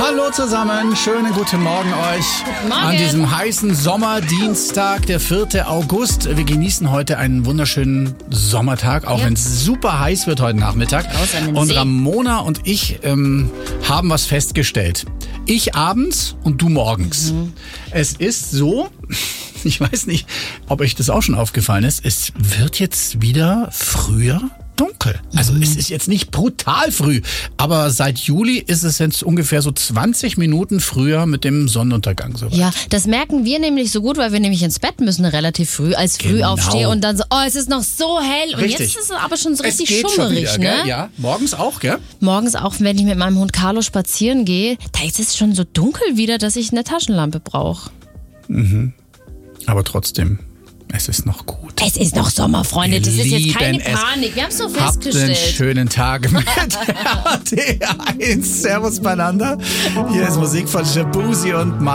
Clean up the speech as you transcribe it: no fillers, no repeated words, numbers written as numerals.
Hallo zusammen, schönen guten Morgen euch. Guten Morgen. An diesem heißen Sommerdienstag, der 4. August. Wir genießen heute einen wunderschönen Sommertag, auch wenn es super heiß wird heute Nachmittag. Raus an den Und See. Ramona und ich haben was festgestellt. Ich abends und du morgens. Es ist so, ich weiß nicht, ob euch das auch schon aufgefallen ist, es wird jetzt wieder früher dunkel. Also es ist jetzt nicht brutal früh, aber seit Juli ist es jetzt ungefähr so 20 Minuten früher mit dem Sonnenuntergang. Soweit. Ja, das merken wir nämlich so gut, weil wir nämlich ins Bett müssen relativ früh, als früh Genau. aufstehe und dann so, oh, es ist noch so hell. Und Richtig. jetzt ist es aber schon so Es richtig geht schon schummerig, wieder, ne? gell? Ja, morgens auch, gell? Morgens auch, wenn ich mit meinem Hund Carlo spazieren gehe, da ist es schon so dunkel wieder, dass ich eine Taschenlampe brauche. Aber trotzdem, es ist noch gut. Es ist noch Sommer, Freunde, das ist jetzt keine lieben es. Panik. Wir haben es so Habt einen festgestellt. schönen Tag mit RT1. Servus beieinander. Hier ist Musik von Shabuzi und